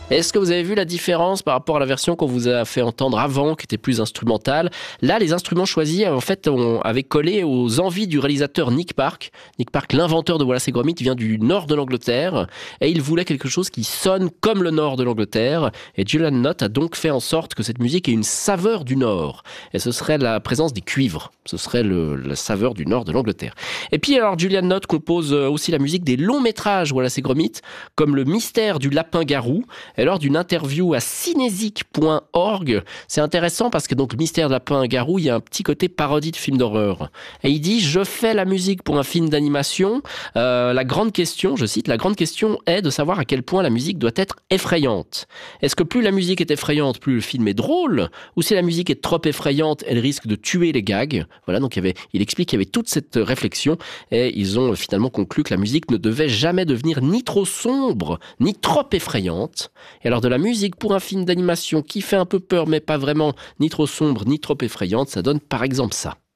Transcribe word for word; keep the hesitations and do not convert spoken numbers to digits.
Est-ce que vous avez vu la différence par rapport à la version qu'on vous a fait entendre avant, qui était plus instrumentale? Là, les instruments choisis, en fait, on avait collé aux envies du réalisateur Nick Park. Nick Park, l'inventeur de Wallace et Gromit, vient du nord de l'Angleterre et il voulait quelque chose qui sonne comme le nord de l'Angleterre. Et Julian Nott a donc fait en sorte que cette musique ait une saveur du nord. Et ce serait la présence des cuivres. Ce serait le, la saveur du nord de l'Angleterre. Et puis alors, Julian Nott compose aussi la musique des longs métrages Wallace et Gromit, comme Le mystère du lapin-garou. Et lors d'une interview à cinésique point org, c'est intéressant parce que donc le mystère du lapin-garou, il y a un petit côté parodie de film d'horreur. Et il dit, je fais la musique pour un film d'animation. Euh, la grande question, je cite, la grande question est de savoir à quel point la musique doit être effrayante. Est-ce que plus la musique est effrayante, plus le film est drôle? Ou si la musique est trop effrayante, elle risque de tuer les gags? Voilà, donc il, y avait, il explique qu'il y avait toute cette réflexion et ils ont finalement conclu que la musique ne devait jamais devenir ni trop sombre, ni trop effrayante. Et alors de la musique pour un film d'animation qui fait un peu peur, mais pas vraiment, ni trop sombre, ni trop effrayante, ça donne par exemple ça.